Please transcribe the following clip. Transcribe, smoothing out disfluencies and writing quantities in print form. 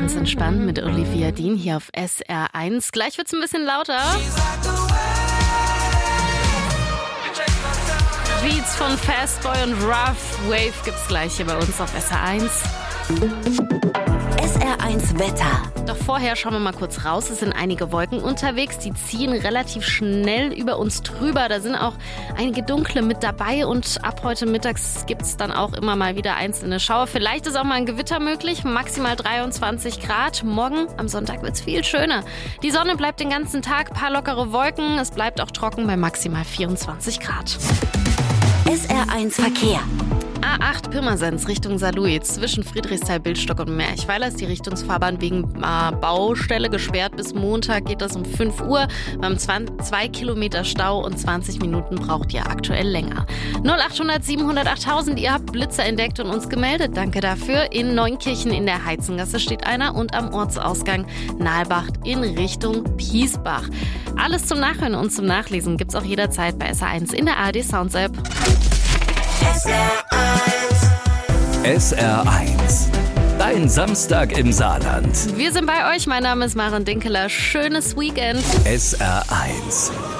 ganz entspannt mit Olivia Dean hier auf SR1. Gleich wird's ein bisschen lauter. Beats von Fastboy und Rough Wave gibt's gleich hier bei uns auf SR1. SR1 Wetter. Doch vorher schauen wir mal kurz raus. Es sind einige Wolken unterwegs, die ziehen relativ schnell über uns drüber. Da sind auch einige dunkle mit dabei und ab heute mittags gibt es dann auch immer mal wieder einzelne Schauer. Vielleicht ist auch mal ein Gewitter möglich, maximal 23 Grad. Morgen am Sonntag wird es viel schöner. Die Sonne bleibt den ganzen Tag, paar lockere Wolken. Es bleibt auch trocken bei maximal 24 Grad. SR1 Verkehr. A8 Pirmasens Richtung Saarlouis zwischen Friedrichsthal, Bildstock und Merchweiler ist die Richtungsfahrbahn wegen Baustelle gesperrt. Bis Montag geht das um 5 Uhr. Wir haben 2 Kilometer Stau und 20 Minuten braucht ihr aktuell länger. 0800 700 8000, ihr habt Blitzer entdeckt und uns gemeldet. Danke dafür. In Neunkirchen in der Heizengasse steht einer und am Ortsausgang Nahlbach in Richtung Piesbach. Alles zum Nachhören und zum Nachlesen gibt's auch jederzeit bei SR1 in der ARD Sounds App. SR1. Dein Samstag im Saarland. Wir sind bei euch. Mein Name ist Maren Dinkeler. Schönes Weekend. SR1.